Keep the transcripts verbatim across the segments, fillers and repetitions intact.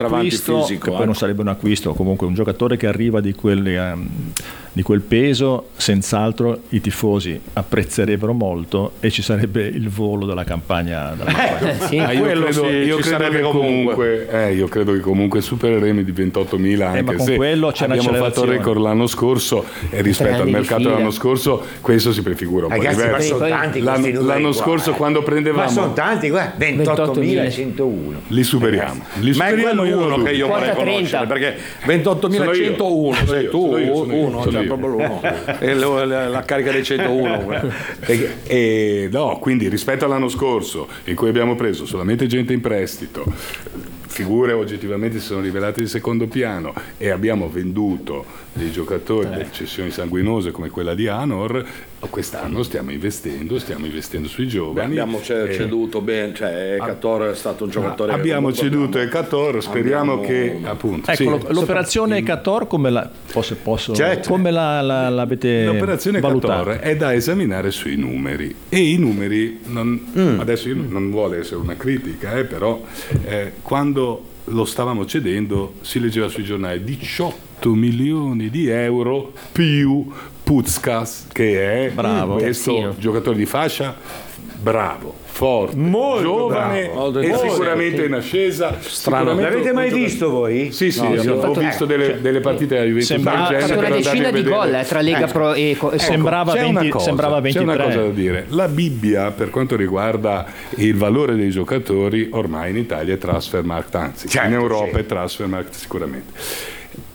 acquisto, fisico, che poi non sarebbe un acquisto, comunque un giocatore che arriva di quelli, um, di quel peso, senz'altro i tifosi apprezzerebbero molto e ci sarebbe il volo della campagna. Della campagna. Eh, sì. Ah, io Quello credo, sì, io ci credo sarebbe che comunque. comunque eh, io credo che comunque supereremo di ventottomila, anche Eh, ma con se quello c'è abbiamo fatto il un'accelerazione. record l'anno scorso e rispetto al anni di mercato fila. dell'anno scorso questo si prefigura un Ragazzi, po' ma diverso. sono tanti questi L'anno, numeri l'anno qua, scorso eh. quando Ma prendevamo sono tanti, guarda, ventottomilacentouno. li superiamo, li Ma è superiamo, io quello non uno che io vorrei quaranta conoscere, trenta. perché ventottomilacentouno Sono sei io, tu, sono io, sono io, uno, sono cioè io. proprio l'uno. E lo- la, la carica dei centouno. Perché, eh, no, quindi rispetto all'anno scorso in cui abbiamo preso solamente gente in prestito, figure oggettivamente si sono rivelate di secondo piano e abbiamo venduto dei giocatori Eh. per cessioni sanguinose come quella di Anor, quest'anno stiamo investendo, stiamo investendo sui Beh, giovani. abbiamo ce- Eh, ceduto bene, cioè Cator è stato un giocatore. abbiamo che ceduto abbiamo- Ecator, speriamo abbiamo- che appunto Ecco, sì, lo- l'operazione Ecator come la, posso, posso, Certo. come la, la, l'avete l'operazione valutata? Ecator è da esaminare sui numeri e i numeri non- Mm. adesso io non vuole essere una critica, eh, però eh, quando lo stavamo cedendo si leggeva sui giornali diciotto milioni di euro più Putzkas, che è Bravo. questo Terzino. giocatore di fascia bravo, forte, Molto giovane bravo. Molto e bravo. sicuramente in ascesa. Strano. Sicuramente L'avete mai un giocatore- visto voi? Sì, sì, No, io sì, ho ho fatto- visto delle, delle partite della Juventus sembra- del ha genere fatto per una andare decina a di vedere. gol, eh, tra Lega Pro e Co- e sembrava C'è una venti cosa, sembrava C'è una ventitré. cosa da dire. La Bibbia, per quanto riguarda il valore dei giocatori, ormai in Italia è Transfermarkt, anzi Certo, in Europa sì. è Transfermarkt sicuramente.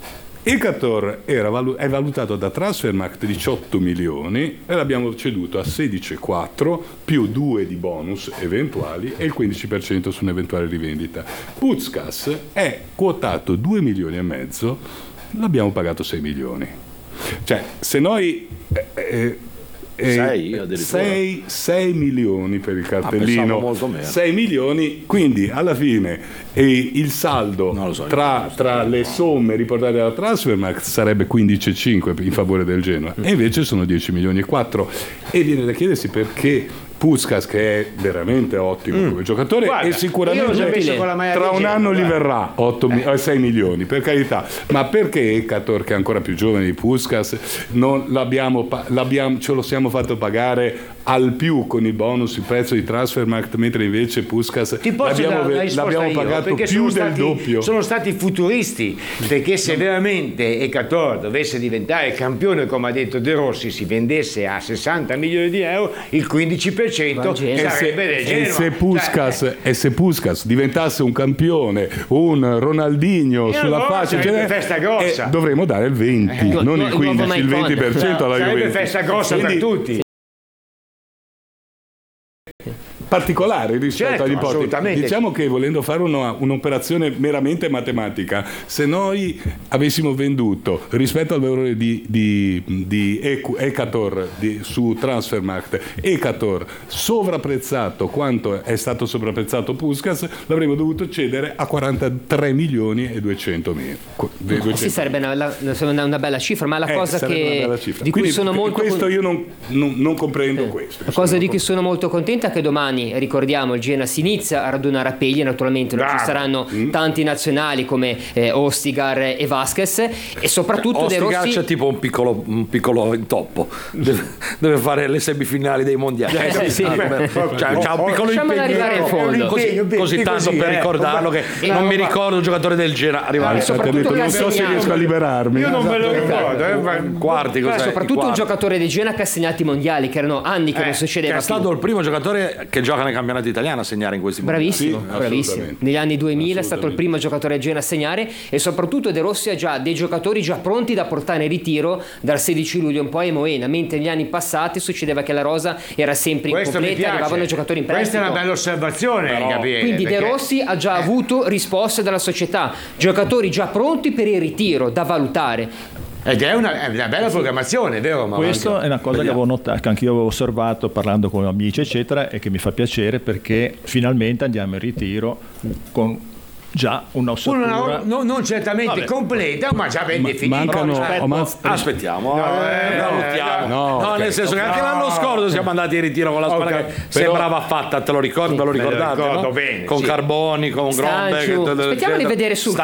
Il Cator era valu- è valutato da Transfermarkt diciotto milioni e l'abbiamo ceduto a sedici virgola quattro più due di bonus eventuali e il quindici per cento su un'eventuale rivendita. Putzkas è quotato due milioni e mezzo, l'abbiamo pagato sei milioni. Cioè, se noi eh, eh, eh, Sei, addirittura. sei- sei milioni per il pensavo cartellino, molto meno. sei milioni, quindi alla fine eh, il saldo Non lo so, tra, tra le somme riportate dalla Transfermarkt sarebbe quindici virgola cinque in favore del Genoa e invece sono dieci milioni e quattro e viene da chiedersi perché Putzkas, che è veramente ottimo come giocatore, Guarda, e io l'ho già sicuramente visto con la maglia tra del un Genoa, anno gli guarda. verrà otto mi- eh, sei milioni, per carità, ma perché Ecator, che è ancora più giovane di Putzkas, non l'abbiamo, pa- l'abbiamo, ce lo siamo fatto pagare al più con i bonus il prezzo di Transfermarkt, mentre invece Putzkas Ti posso l'abbiamo, dare una ve- risposta l'abbiamo io, pagato perché più sono del stati, doppio. sono stati futuristi, perché se veramente Ecator dovesse diventare campione, come ha detto De Rossi, si vendesse a sessanta milioni di euro, il quindici per cento Ma Genoa. sarebbe del E Genoa. se Puskás Cioè, e se Puskás diventasse un campione, un Ronaldinho E sulla allora faccia, sarebbe cioè, festa grossa. eh, dovremmo dare il venti, Eh, non il il nuovo quindici, il Maicon. venti per cento alla sarebbe Juventus. festa grossa Quindi, per tutti. particolare rispetto Certo, agli ipotesi. assolutamente. Diciamo che volendo fare una- un'operazione meramente matematica, se noi avessimo venduto rispetto al valore di, di, di Ecu- Ecator di- su Transfermarkt, Ecator sovrapprezzato quanto è stato sovrapprezzato Puskás, l'avremmo dovuto cedere a quarantatré milioni e duecento mila. Sì, sarebbe una, la- una- una bella cifra, ma la Eh, cosa sarebbe che, una bella cifra. di cui Quindi, sono per molto questo con- io non, non- non comprendo Eh, questo. La cosa di cui sono molto contenta è che domani, ricordiamo, il Genoa si inizia a radunare a Peglia, naturalmente non ci Bravo. saranno Mm. tanti nazionali come eh, Ostigar e Vasquez e soprattutto De Ostigar Rossi. c'è tipo un piccolo, un piccolo intoppo, deve, deve fare le semifinali dei mondiali. Eh, sì. Cioè, c'ha un piccolo Lasciamolo arrivare in impegno, fondo. così, Impegno, così sì, tanto così, per eh. ricordarlo che Eh, non no, mi ma- ricordo un giocatore del Genoa arrivare Eh, soprattutto detto, la non so se segnato. riesco a liberarmi. Io non me lo ricordo. eh, ma- quarti, Però cos'è? soprattutto I un quarti. giocatore di Genoa che ha segnato i mondiali, che erano anni che Eh, non che succedeva è più. stato il primo giocatore che gioca nei campionati italiani a segnare in questi mondiali. Bravissimo, Sì, bravissimo. assolutamente. Negli anni duemila è stato il Assolutamente. primo giocatore a Genoa a segnare e soprattutto De Rossi ha già dei giocatori già pronti da portare in ritiro dal sedici luglio un po' a Moena, mentre negli anni passati succedeva che la rosa era sempre Questo mi incompleta, piace. arrivavano i giocatori in prestito. Questa è una bella osservazione, Gabriele, Quindi De perché- Rossi ha già avuto risposte dalla società, giocatori già pronti per il ritiro da valutare. Ed è una, è una bella programmazione, vero? Ma Questo è una cosa che avevo notato, che anch'io avevo osservato parlando con amici eccetera, e che mi fa piacere perché finalmente andiamo in ritiro con già una ossatura. Una- no- non certamente Vabbè. completa, ma già ben Ma- definita. mancano- Aspetta, oh, ma- Aspettiamo, No, eh, eh, valutiamo. no, No, ok. nel senso che anche No. l'anno scorso siamo andati in ritiro con la squadra Ok. che Però- sembrava fatta, te lo ricordi, ve lo me lo ricordate? ricordo no? bene, Con sì. Carboni, con Stanciu. Grombeck. Aspettiamo di vedere sul campo